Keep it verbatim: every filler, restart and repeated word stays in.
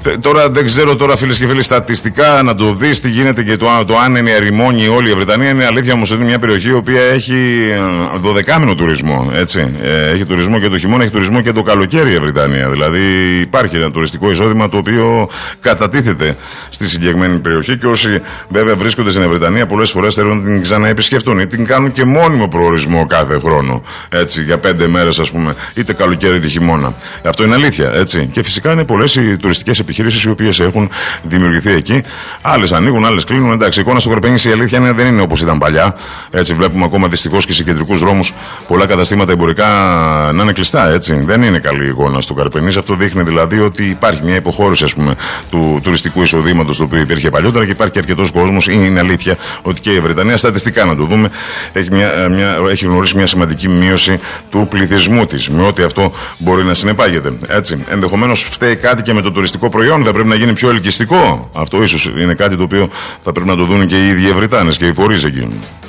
Τώρα δεν ξέρω τώρα, φίλες και φίλοι, στατιστικά να το δεις τι γίνεται και το, το αν είναι ερημώνει όλη η Βρετανία. Είναι αλήθεια όμως ότι είναι μια περιοχή η οποία έχει δωδεκάμηνο τουρισμό. Έτσι. Ε, έχει τουρισμό και το χειμώνα, έχει τουρισμό και το καλοκαίρι η Βρετανία. Δηλαδή υπάρχει ένα τουριστικό εισόδημα το οποίο κατατίθεται στη συγκεκριμένη περιοχή και όσοι βέβαια βρίσκονται στην Βρετανία πολλές φορές θέλουν να την ξαναεπισκεφτούν ή την κάνουν και μόνιμο προορισμό κάθε χρόνο. Έτσι, για πέντε μέρες, ας πούμε, είτε καλοκαίρι είτε χειμώνα. Αυτό είναι αλήθεια. Έτσι. Και φυσικά είναι πολλές οι τουριστικές επιχειρήσεις οι οποίες έχουν δημιουργηθεί εκεί. Άλλες ανοίγουν, άλλες κλείνουν. Εντάξει, η εικόνα στο Καρπενήσι η αλήθεια είναι, δεν είναι όπως ήταν παλιά. Έτσι, βλέπουμε ακόμα δυστυχώς και σε κεντρικούς δρόμους πολλά καταστήματα εμπορικά να είναι κλειστά. Έτσι. Δεν είναι καλή εικόνα στο Καρπενήσι. Αυτό δείχνει δηλαδή ότι υπάρχει μια υποχώρηση, ας πούμε, του τουριστικού εισοδήματος το οποίο υπήρχε παλιότερα και υπάρχει και αρκετός κόσμος. Είναι αλήθεια ότι και η Βρετανία, στατιστικά να το δούμε, έχει, μια, μια, έχει γνωρίσει μια σημαντική μείωση του πληθυσμού της, με ό,τι αυτό μπορεί να συνεπάγεται. Έτσι. Ενδεχομένως φταίει κάτι και με το τουριστικό προϊόν, θα πρέπει να γίνει πιο ελκυστικό. Αυτό ίσως είναι κάτι το οποίο θα πρέπει να το δουν και οι ίδιοι οι Βρετάνες και οι φορείς εκεί.